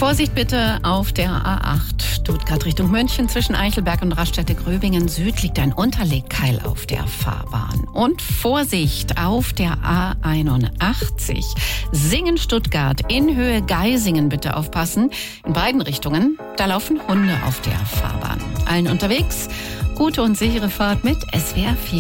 Vorsicht bitte auf der A8 Stuttgart Richtung München zwischen Eichelberg und Raststätte-Gröbingen Süd liegt ein Unterlegkeil auf der Fahrbahn. Und Vorsicht auf der A81 Singen-Stuttgart in Höhe Geisingen bitte aufpassen. In beiden Richtungen, da laufen Hunde auf der Fahrbahn. Allen unterwegs, gute und sichere Fahrt mit SWR 4.